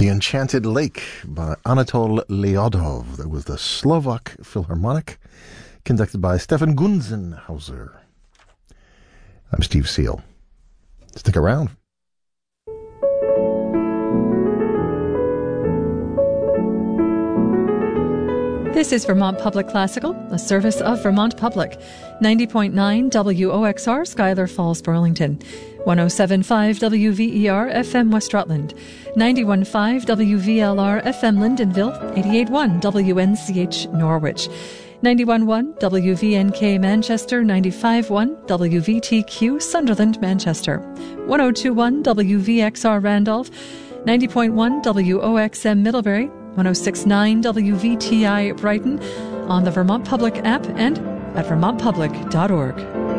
The Enchanted Lake by Anatol Lyodov. That was the Slovak Philharmonic, conducted by Stefan Gunzenhauser. I'm Steve Seal. Stick around. This is Vermont Public Classical, a service of Vermont Public. 90.9 WOXR, Schuyler Falls, Burlington. 107.5 WVER, FM West Rutland. 91.5 WVLR, FM Lindenville. 88.1 WNCH, Norwich. 91.1 WVNK Manchester, 95.1 WVTQ Sunderland, Manchester, 102.1 WVXR Randolph, 90.1 WOXM Middlebury, 106.9 WVTI Brighton, on the Vermont Public app and at vermontpublic.org.